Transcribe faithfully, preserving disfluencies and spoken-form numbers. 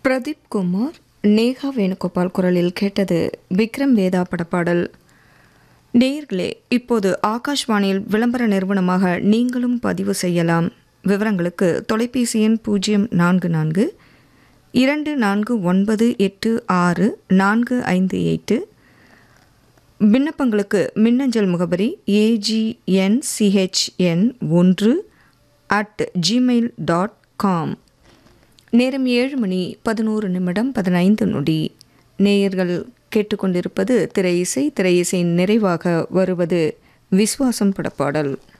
பிரதீப் குமார், நேகா வேணுகோபால் குரலில் கேட்டது விக்ரம் வேதா படப்பாடல். நேயர்களே, இப்போது ஆகாஷ்வாணியில் விளம்பர நிறுவனமாக நீங்களும் பதிவு செய்யலாம். விவரங்களுக்கு தொலைபேசி எண் பூஜ்ஜியம் நான்கு நான்கு இரண்டு நான்கு ஒன்பது எட்டு ஆறு நான்கு ஐந்து எட்டு. விண்ணப்பங்களுக்கு மின்னஞ்சல் முகவரி ஏஜிஎன்சிஹெச்என் ஒன்று அட் ஜிமெயில் டாட் காம். நேரம் ஏழு மணி பதினோரு நிமிடம் பதினைந்து நொடி. நேயர்கள் கேட்டுக்கொண்டிருப்பது திரை இசை. திரை இசையின் நிறைவாக வருவது விஸ்வாசம் படப்பாடல்.